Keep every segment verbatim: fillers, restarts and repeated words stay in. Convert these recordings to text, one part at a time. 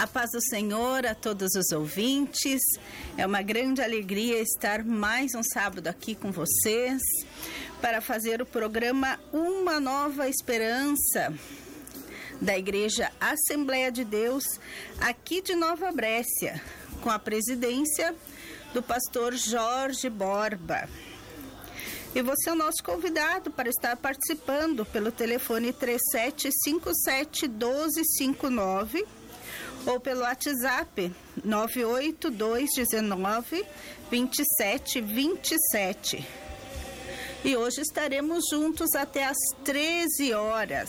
A paz do Senhor a todos os ouvintes. É uma grande alegria estar mais um sábado aqui com vocês para fazer o programa Uma Nova Esperança da Igreja Assembleia de Deus aqui de Nova Brécia, com a presidência do pastor Jorge Borba. E você é o nosso convidado para estar participando pelo telefone três sete cinco sete, um dois cinco nove ou pelo WhatsApp nove oito dois um nove, dois sete dois sete. E hoje estaremos juntos até às treze horas.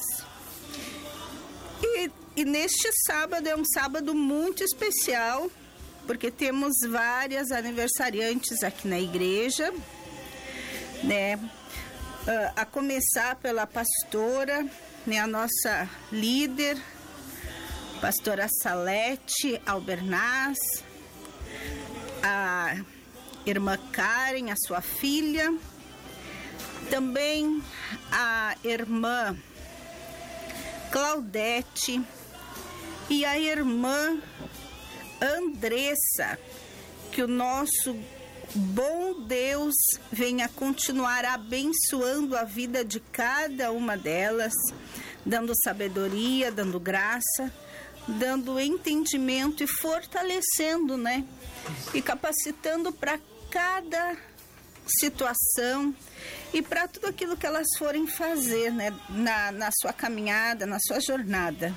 E, e neste sábado é um sábado muito especial, porque temos várias aniversariantes aqui na igreja, né? Uh, a começar pela pastora, né? A nossa líder, pastora Salete Albernaz, a irmã Karen, a sua filha, também a irmã Claudete e a irmã Andressa. Que o nosso bom Deus venha continuar abençoando a vida de cada uma delas, dando sabedoria, dando graça, dando entendimento e fortalecendo, né? E capacitando para cada situação e para tudo aquilo que elas forem fazer, né? Na, na sua caminhada, na sua jornada.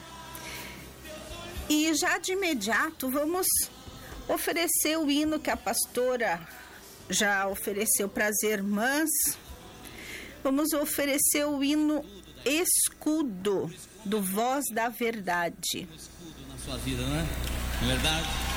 E já de imediato vamos oferecer o hino que a pastora já ofereceu para as irmãs. Vamos oferecer o hino Escudo, do Voz da Verdade. Escudo na sua vida, né? Não é verdade?